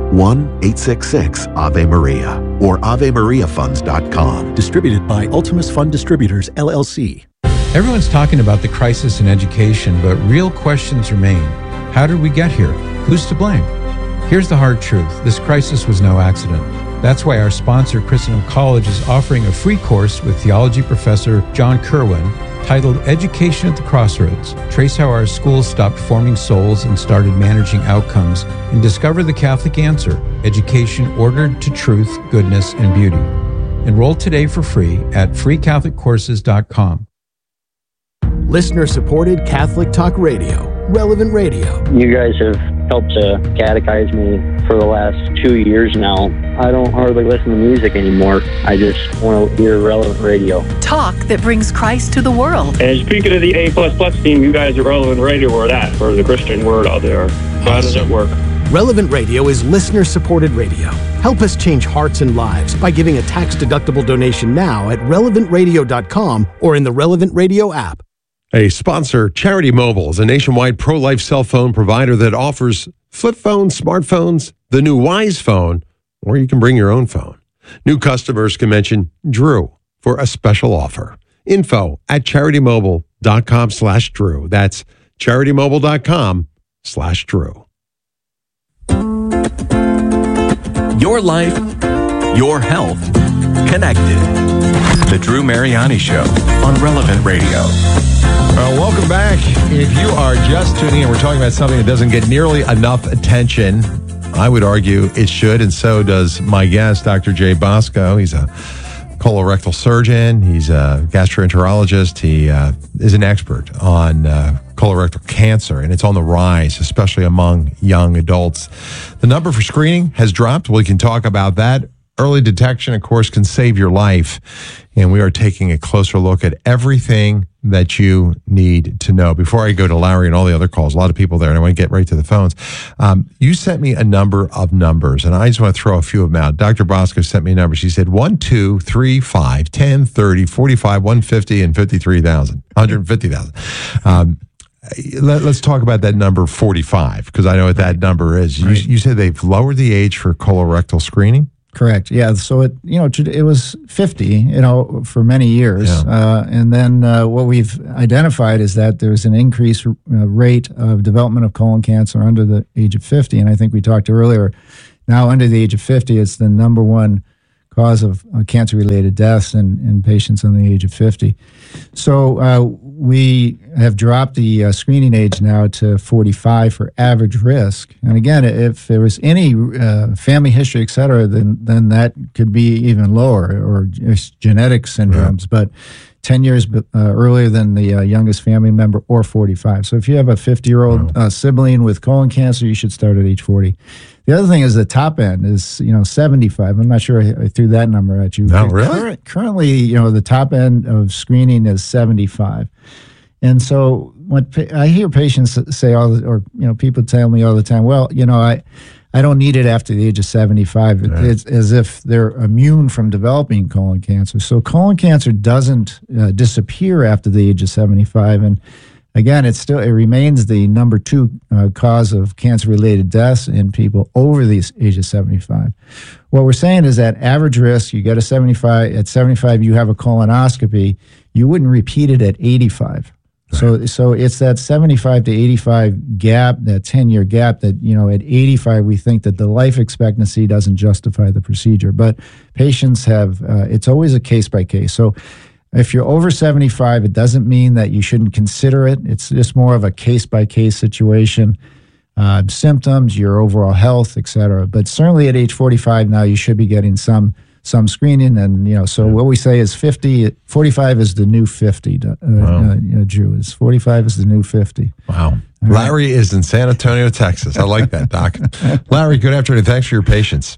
1-866-AVE-MARIA or AveMariaFunds.com. Distributed by Ultimus Fund Distributors, LLC. Everyone's talking about the crisis in education, but real questions remain. How did we get here? Who's to blame? Here's the hard truth. This crisis was no accident. That's why our sponsor, Christendom College, is offering a free course with theology professor John Kerwin titled Education at the Crossroads. Trace how our schools stopped forming souls and started managing outcomes, and discover the Catholic answer, education ordered to truth, goodness, and beauty. Enroll today for free at freecatholiccourses.com. Listener-supported Catholic Talk Radio, Relevant Radio. You guys have helped to catechize me for the last 2 years now. I don't hardly listen to music anymore. I just want to hear Relevant Radio. Talk that brings Christ to the world. And speaking of the A++ team, you guys at Relevant Radio are that for the Christian word out there. How does it work? Relevant Radio is listener-supported radio. Help us change hearts and lives by giving a tax-deductible donation now at relevantradio.com or in the Relevant Radio app. A sponsor, Charity Mobile, is a nationwide pro-life cell phone provider that offers flip phones, smartphones, the new Wise phone, or you can bring your own phone. New customers can mention Drew for a special offer. Info at CharityMobile.com/Drew. That's CharityMobile.com/Drew. Your life, your health, connected. The Drew Mariani Show on Relevant Radio. Welcome back. If you are just tuning in, we're talking about something that doesn't get nearly enough attention. I would argue it should, and so does my guest, Dr. Jay Bosco. He's a colorectal surgeon. He's a gastroenterologist. He is an expert on colorectal cancer, and it's on the rise, especially among young adults. The number for screening has dropped. We can talk about that. Early detection, of course, can save your life. And we are taking a closer look at everything that you need to know before I go to Larry and all the other calls. A lot of people there, and I want to get right to the phones. You sent me a number of numbers, and I just want to throw a few of them out. Dr. Bosco sent me a number. She said 1, 2, 3, 5, 10, 30, 45, 150, and 53,000, 150,000. Let's talk about that number 45, because I know what that number is. You said they've lowered the age for colorectal screening? Correct. Yeah. So it was 50, for many years. Yeah. And then what we've identified is that there's an increased rate of development of colon cancer under the age of 50. And I think we talked earlier, now under the age of 50, it's the number one cause of cancer-related deaths in patients under the age of 50. So we have dropped the screening age now to 45 for average risk. And again, if there was any family history, et cetera, then that could be even lower, or genetic syndromes, but 10 years earlier than the youngest family member, or 45. So if you have a 50-year-old sibling with colon cancer, you should start at age 40. The other thing is the top end is, 75. I'm not sure I threw that number at you. No, really? Currently, the top end of screening is 75. And so when I hear patients say people tell me all the time, well, I don't need it after the age of 75. Right. It's as if they're immune from developing colon cancer. So colon cancer doesn't disappear after the age of 75. And again, it remains the number 2 cause of cancer-related deaths in people over the age of 75. What we're saying is that average risk, you get a 75, at 75 you have a colonoscopy, you wouldn't repeat it at 85. Right. So it's that 75 to 85 gap, that 10-year gap that, at 85 we think that the life expectancy doesn't justify the procedure. But patients have, it's always a case by case. So if you're over 75, it doesn't mean that you shouldn't consider it. It's just more of a case-by-case situation, symptoms, your overall health, et cetera. But certainly at age 45 now, you should be getting some screening. And, so what we say is 45 is the new 50, Drew. 45 is the new 50. Wow. Larry is in San Antonio, Texas. I like that, Doc. Larry, good afternoon. Thanks for your patience.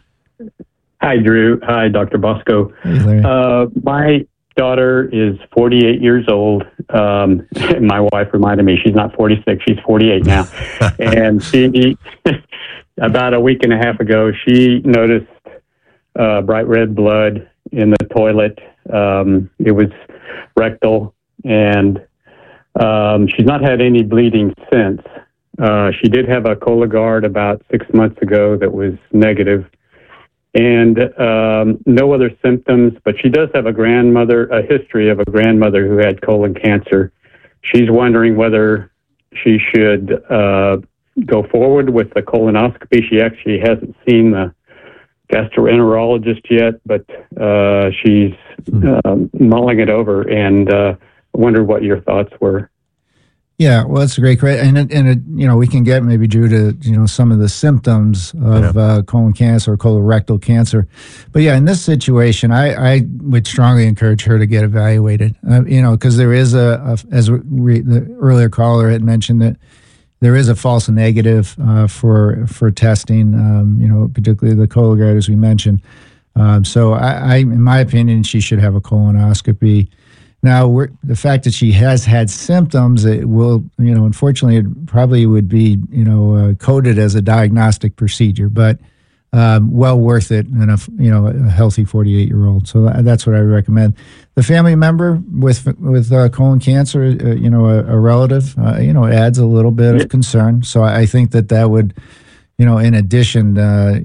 Hi, Drew. Hi, Dr. Bosco. Hey, Larry. My daughter is 48 years old. My wife reminded me she's not 46, she's 48 now. And she, about a week and a half ago, she noticed bright red blood in the toilet. It was rectal, and she's not had any bleeding since. She did have a Cologuard about 6 months ago that was negative, and no other symptoms, but she does have a history of a grandmother who had colon cancer. She's wondering whether she should go forward with the colonoscopy. She actually hasn't seen the gastroenterologist yet, but she's mulling it over, and wondered what your thoughts were. Yeah, well, that's a great question. And we can get maybe due to, some of the symptoms of colon cancer or colorectal cancer. But yeah, in this situation, I would strongly encourage her to get evaluated, because there is as the earlier caller had mentioned, that there is a false negative for testing, particularly the Cologuard, as we mentioned. So I, in my opinion, she should have a colonoscopy. Now, the fact that she has had symptoms, it will, unfortunately, it probably would be, coded as a diagnostic procedure, but well worth it in a healthy 48-year-old. So that's what I recommend. The family member with colon cancer, a relative, adds a little bit of concern. So I think that would, in addition,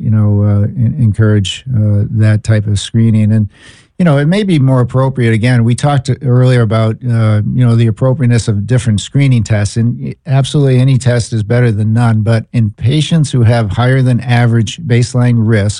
encourage that type of screening. And it may be more appropriate. Again, we talked earlier about, the appropriateness of different screening tests, and absolutely any test is better than none. But in patients who have higher than average baseline risk,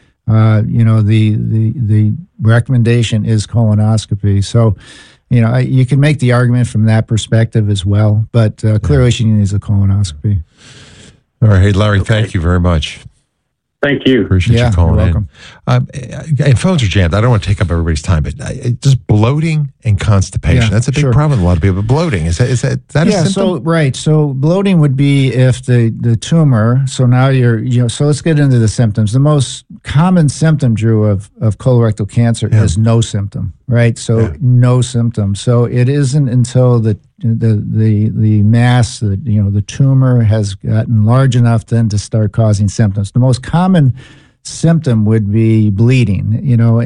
the recommendation is colonoscopy. So, you can make the argument from that perspective as well, but clearly she needs a colonoscopy. All right. Hey, Larry, thank you very much. Thank you. Appreciate you calling welcome. in. And phones are jammed. I don't want to take up everybody's time, but just bloating and constipation. That's a big problem with a lot of people. Bloating, is that a symptom? So bloating would be if the tumor, so now so let's get into the symptoms. The most common symptom, Drew, of colorectal cancer is no symptom, right? So no symptom. So it isn't until the mass, the tumor has gotten large enough then to start causing symptoms. The most common symptom would be bleeding,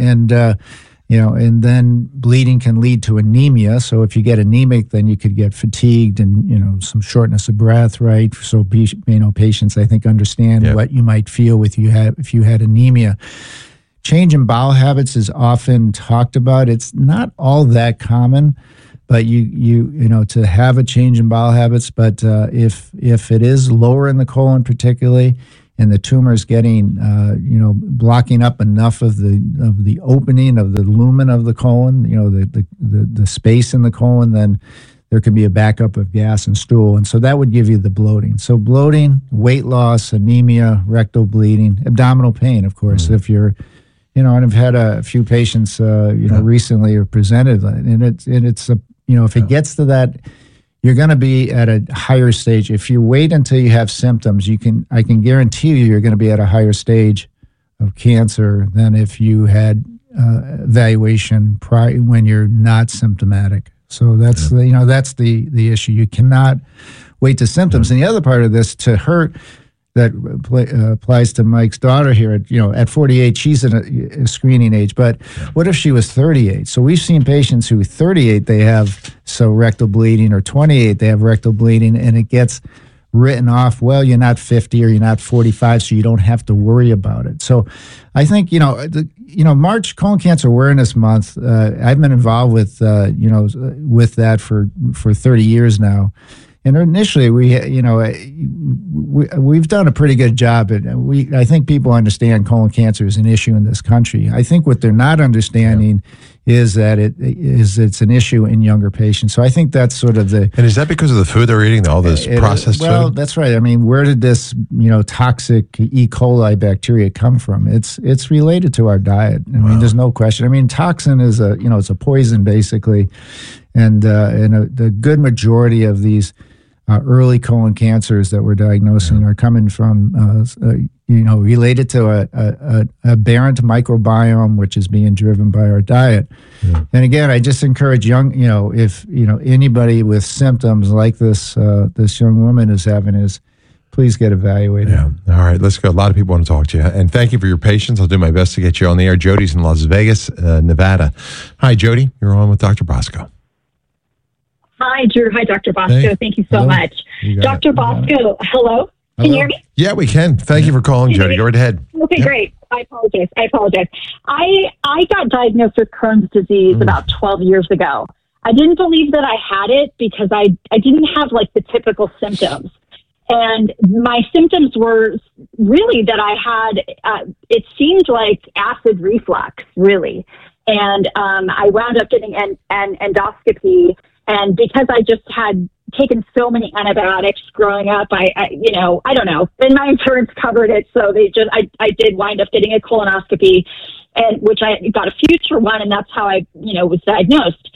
and then bleeding can lead to anemia. So if you get anemic, then you could get fatigued and, some shortness of breath, right? So, patients, I think, understand what you might feel if you had anemia. Change in bowel habits is often talked about. It's not all that common, but to have a change in bowel habits. But if it is lower in the colon particularly, and the tumor is getting, blocking up enough of the opening of the lumen of the colon, the space in the colon, then there could be a backup of gas and stool. And so that would give you the bloating. So bloating, weight loss, anemia, rectal bleeding, abdominal pain, of course, if you're, and I've had a few patients, recently have presented, and it's if it gets to that, you're going to be at a higher stage. If you wait until you have symptoms, I can guarantee you're going to be at a higher stage of cancer than if you had evaluation prior when you're not symptomatic. So that's that's the issue. You cannot wait to symptoms. And the other part of this, to her, that applies to Mike's daughter here. At 48, she's at a screening age. But what if she was 38? So we've seen patients who 38 they have rectal bleeding, or 28 they have rectal bleeding, and it gets written off. Well, you're not 50 or you're not 45, so you don't have to worry about it. So I think March Colon Cancer Awareness Month. I've been involved with with that for 30 years now. And initially, we've done a pretty good job. I think people understand colon cancer is an issue in this country. I think what they're not understanding is that it's an issue in younger patients. So I think that's sort of the. And is that because of the food they're eating, all this processed food? Well, that's right. I mean, where did this toxic E. coli bacteria come from? It's related to our diet. I mean, there's no question. I mean, toxin is it's a poison basically, and the good majority of these early colon cancers that we're diagnosing are coming from, related to a aberrant microbiome, which is being driven by our diet. Yeah. And again, I just encourage if anybody with symptoms like this young woman is having please get evaluated. Yeah. All right, let's go. A lot of people want to talk to you. And thank you for your patience. I'll do my best to get you on the air. Jody's in Las Vegas, Nevada. Hi, Jody. You're on with Dr. Bosco. Hi, Drew. Hi, Dr. Bosco. Hey. Thank you so much. Dr. Bosco, hello? Can you hear me? Yeah, we can. Thank you for calling, Jody. Go right ahead. Okay, great. I apologize. I got diagnosed with Crohn's disease about 12 years ago. I didn't believe that I had it because I didn't have the typical symptoms. And my symptoms were really that I had, it seemed like acid reflux, really. And I wound up getting an endoscopy. And because I just had taken so many antibiotics growing up, I don't know. And my insurance covered it, so I did wind up getting a colonoscopy, and which I got a future one, and that's how I was diagnosed.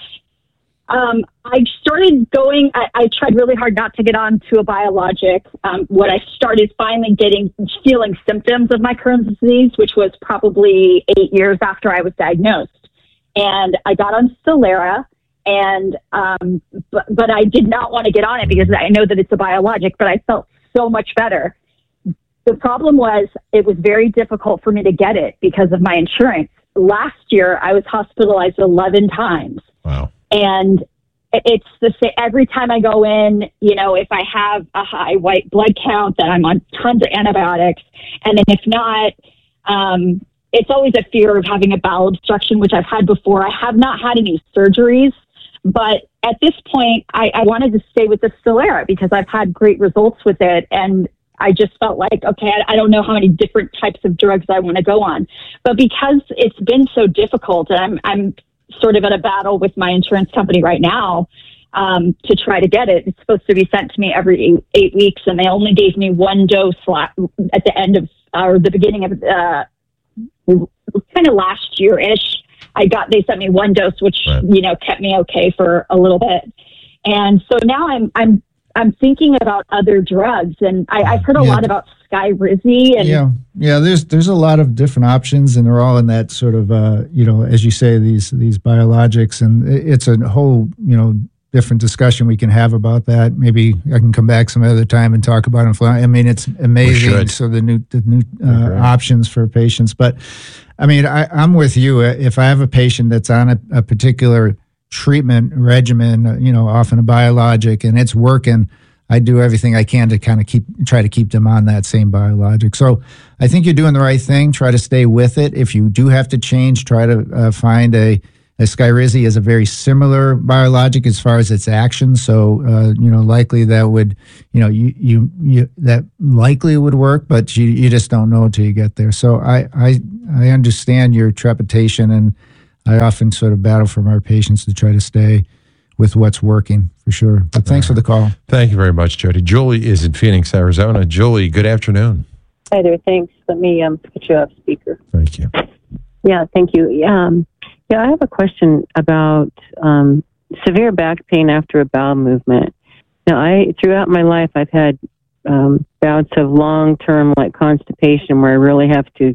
I started going. I tried really hard not to get on to a biologic. When I started finally feeling symptoms of my Crohn's disease, which was probably 8 years after I was diagnosed, and I got on Stelara. And, but I did not want to get on it because I know that it's a biologic, but I felt so much better. The problem was it was very difficult for me to get it because of my insurance. Last year, I was hospitalized 11 times. Wow. And it's the same every time I go in, if I have a high white blood count, then I'm on tons of antibiotics. And then if not, it's always a fear of having a bowel obstruction, which I've had before. I have not had any surgeries. But at this point, I wanted to stay with the Stelara because I've had great results with it. And I just felt like, okay, I don't know how many different types of drugs I want to go on. But because it's been so difficult, and I'm sort of at a battle with my insurance company right now to try to get it. It's supposed to be sent to me every 8 weeks, and they only gave me one dose at the end of, or the beginning of kind of last year-ish. They sent me one dose, which, kept me okay for a little bit. And so now I'm I'm thinking about other drugs, and I've heard a lot about Skyrizi. And there's a lot of different options, and they're all in that sort of as you say, these biologics, and it's a whole different discussion we can have about that. Maybe I can come back some other time and talk about it. I mean, it's amazing. So the new options for patients, but I mean, I'm with you. If I have a patient that's on a particular treatment regimen, often a biologic, and it's working, I do everything I can to kind of try to keep them on that same biologic. So I think you're doing the right thing. Try to stay with it. If you do have to change, try to find a Skyrizi is a very similar biologic as far as its action. So, likely that would, that likely would work, but you just don't know until you get there. So I understand your trepidation, and I often sort of battle for my patients to try to stay with what's working for sure. But thanks for the call. Thank you very much, Jody. Julie is in Phoenix, Arizona. Julie, good afternoon. Hi there. Thanks. Let me put you off speaker. Thank you. Yeah, thank you. I have a question about severe back pain after a bowel movement. Now, throughout my life, I've had bouts of long-term, like constipation, where I really have to